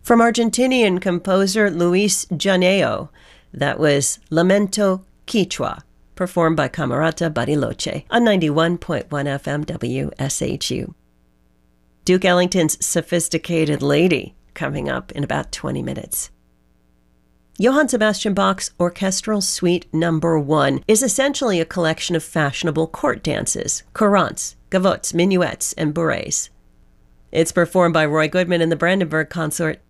From Argentinian composer Luis Janeo, that was Lamento Quichua, performed by Camerata Bariloche on 91.1 FM WSHU. Duke Ellington's Sophisticated Lady, coming up in about 20 minutes. Johann Sebastian Bach's Orchestral Suite No. 1 is essentially a collection of fashionable court dances, courances, gavottes, minuets, and bourrées. It's performed by Roy Goodman and the Brandenburg Consort